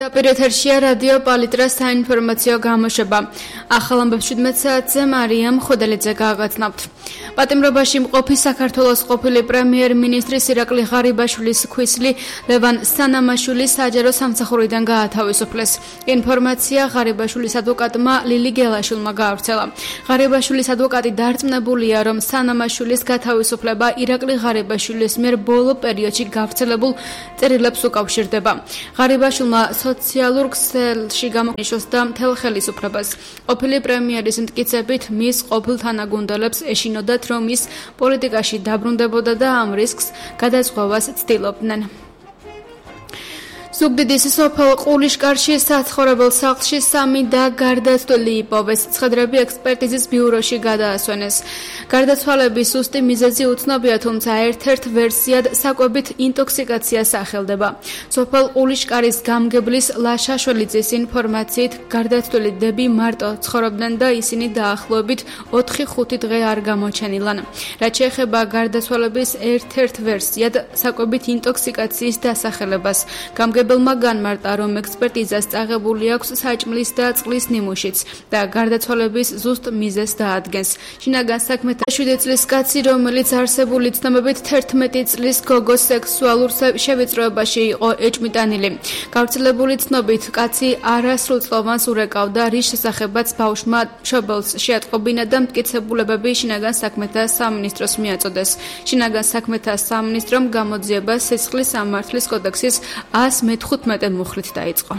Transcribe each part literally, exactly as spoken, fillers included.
Ოპერატორია რადიო პალიტრას საინფორმაციო გამოშვება. ახალ ამბებს შვიდმეტ საათზე მარიამ ხოდელიძე გააგრძნობთ. პატიმრობაში მყოფი საქართველოს ყოფილი პრემიერ-მინისტრის ირაკლი ღარიბაშვილის ქვისლი ლევან სანამაშვილი საჯარო სამსახურიდან გაათავისუფლეს. ინფორმაცია ღარიბაშვილის ადვოკატმა ლილი გელაშვილმა გაავრცელა. ღარიბაშვილის ადვოკატი დარწმუნებულია, რომ სანამაშვილის გათავისუფლება ირაკლი ღარიბაშვილის მიერ ბოლო პერიოდში გავრცელებულ წერილებს უკავშირდება. ღარიბაშვილმა სოციალურ ქსელში გამონიშნოს და მთელ ხელისუფლებას. ყოფილი პრემიერის მტკიცებით მის ყოფილ თანაგუნდელებს ეშინოდათ, რომ ის პოლიტიკაში დაბრუნდებოდა და ამ რისკს გადაწყვეტას ცდილობდნენ. ზუგდიდის სოფელ ყულიშკარში საცხოვრებელ სახლში სამი და გარდაცვლილი იპოვეს. ცხედრები ექსპერტიზის ბიუროში გადაასვენეს. გარდაცვალების ზუსტი მიზეზი უცნობია, თუმცა ერთ-ერთ ვერსიად საკვებით ინტოქსიკაცია სახელდება. სოფელ ყულიშკარის გამგებლის ლაშა შველიძის ინფორმაციით გარდაცვლილი დები მარტო ცხოვრობდნენ და ისინი დაახლოებით ოთხი-ხუთი დღე არ გამოჩენილან. რაც შეეხება გარდაცვალების ერთ-ერთ ვერსიად საკვებით ინტოქსიკაციის დასახელებას, გამგებელმა განმარტა, რომ ექსპერტიზას წაღებული აქვს საჭმლის და წყლის ნიმუშიც და გარდაცვალების ზუსტ მიზეზს დაადგენს. შინაგან საქმეთა შვიდი წლის კაცი, რომელიც არსებული ცნობებით თერთმეტი წლის გოგოს სექსუალურ შევიწროებაში იყო ეჭვმიტანილი. გავრცელებული ცნობით, კაცი არასრულწლოვანს ურეკავდა, რის შესახებაც ბავშვმა მშობელს შეატყობინა და მტკიცებულებები შინაგან საქმეთა სამინისტროს მიაწოდეს. შინაგან საქმეთა სამინისტრომ გამოძიება სისხლის სამართლის კოდექსის ას მეთხუთმეტე მუხლით დაიწყო.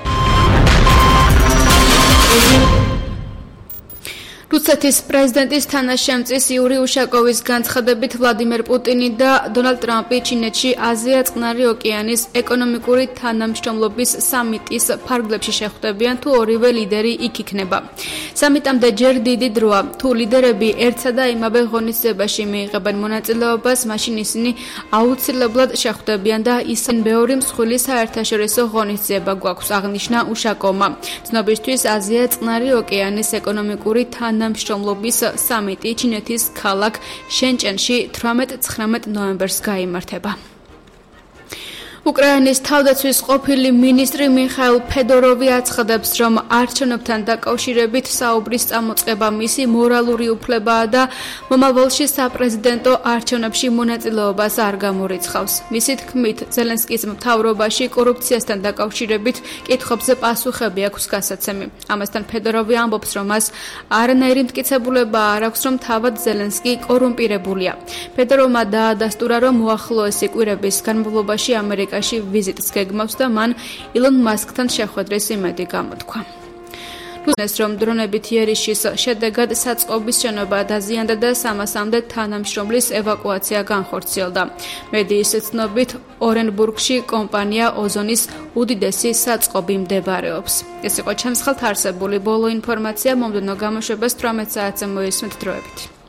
რუსეთის პრეზიდენტის თანაშემწის იური უშაკოვის განცხადებით ვლადიმერ პუტინი და დონალდ ტრამპი ჩინეთში აზია-წყნარი ოკეანის ეკონომიკური თანამშრომლობის სამიტის ფარგლებში შეხვდებიან, თუ ორივე ლიდერი იქ იქნება. სამიტამდე ჯერ დიდი დროა. თუ ლიდერები ერთსა და იმავე ღონისძიებაში მიიღებენ მონაწილეობას, მაშინ ისინი აუცილებლად შეხვდებიან და ისინი ბევრი მსხვილი საერთაშორისო ღონისძიება გვაქვს, აღნიშნა უშაკოვმა. ცნობისთვის აზია-წყნარი ოკეანის ეკონომიკური თანამშრომლობის სამიტი ჩინეთის ქალაქ შენჭენში თვრამეტ-ცხრამეტ ნოემბერს გაიმართება. უკრაინის თავდაცვის ყოფილი მინისტრი მიხაილ ფედოროვი აცხადებს, რომ არჩევნებთან დაკავშირებით საუბრის წამოწყება მისი მორალური უფლებაა და მომავალში საპრეზიდენტო არჩევნებში მონაწილეობას არ გამორიცხავს. მისი თქმით, ზელენსკის მთავრობაში კორუფციასთან დაკავშირებით კითხვებზე პასუხები აქვს გასაცემი. ამასთან ფედოროვი ამბობს, რომ მას არანაირი მტკიცებულება არ აქვს, რომ თავად ზელენსკი კორუმპირებულია. ფედოროვმა დაადასტურა, რომ უახლოესი კვირების განმავლობაში ამერიკაში ვიზიტს გეგმავს და მან ილონ მასკთან შეხვედრის იმედი გამოთქვა. რუსეთს რომ დრონებით იერიშის შედეგად საწყობის შენობა დაზიანდა და სამასამდე თანამშრომლის ევაკუაცია განხორციელდა. მედიის ცნობით, ორენბურგში კომპანია ოზონის უდიდესი საწყობი მდებარეობს. ეს იყო ჩემს ხელთ არსებული ბოლო ინფორმაცია. მომდევნო გამოშვებას თვრამეტ საათზე მოისმენთ დროებით.